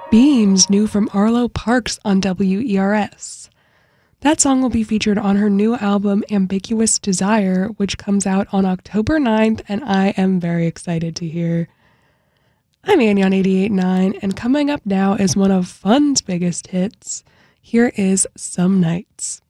Beams, new from Arlo Parks on WERS. That song will be featured on her new album Ambiguous Desire, which comes out on October 9th, and I am very excited to hear. I'm Annie on 88.9, and coming up now is one of Fun's biggest hits. Here is Some Nights.